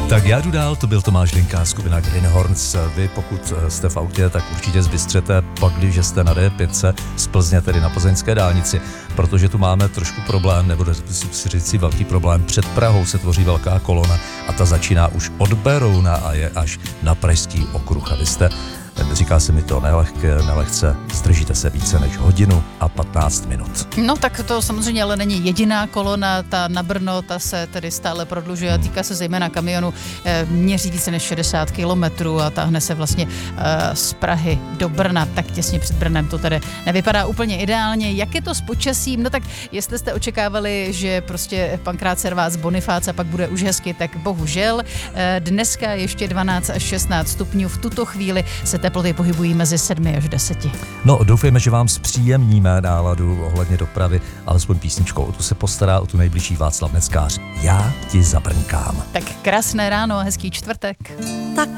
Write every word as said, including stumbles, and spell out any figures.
Tak já jdu dál, to byl Tomáš Linka, skupina Greenhorns. Vy pokud jste v autě, tak určitě zbystřete, pak když jste na D pět z Plzně, tedy na plzeňské dálnici, protože tu máme trošku problém, nebo si říct si velký problém. Před Prahou se tvoří velká kolona a ta začíná už od Berouna a je až na Pražský okruh. A vy jste, říká se mi to nelehké, nelehce, zdržíte se více než hodinu a patnáct minut. No tak to samozřejmě ale není jediná kolona, ta na Brno, ta se tedy stále prodlužuje a týká se zejména kamionu, měří více než šedesát kilometrů a táhne se vlastně z Prahy do Brna, tak těsně před Brnem to tedy nevypadá úplně ideálně. Jak je to s počasím? No tak jestli jste očekávali, že prostě pankrát servác Bonifác a pak bude už hezky, tak bohužel. Dneska ještě dvanáct až šestnáct stupňů, v tuto chvíli se teploty pohybují mezi sedmi až deseti. No, doufejme, že vám zpříjemníme náladu ohledně dopravy, alespoň písničkou. O tu se postará o tu nejbližší Václav Neckář. Já ti zabrnkám. Tak krásné ráno a hezký čtvrtek. Tak